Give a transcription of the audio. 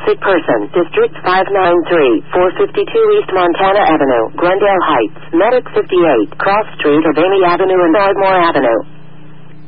Sick person. District 593, 452 East Montana Avenue, Glendale Heights, Medic 58, Cross Street of Amy Avenue and Ardmore Avenue.